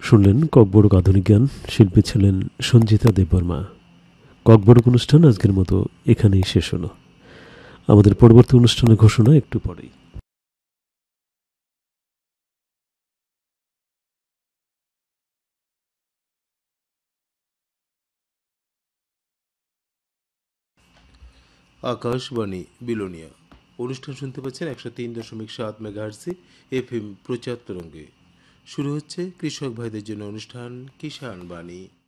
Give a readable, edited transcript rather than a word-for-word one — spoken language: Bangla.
শুনলেন ককবরক আধুনিক গান, শিল্পী ছিলেন সঞ্জিতা দেববর্মা। ককবরক অনুষ্ঠান আজকের মতো এখানেই শেষ হলো। আমাদের পরবর্তী অনুষ্ঠানের ঘোষণা একটু পরেই। আকাশবাণী বিলোনিয়া অনুষ্ঠান শুনতে পাচ্ছেন 103.7 মেগাহার্টজে FM প্রচার তরঙ্গে। শুরু হচ্ছে কৃষক ভাইদের জন্য অনুষ্ঠান কিষাণ বাণী।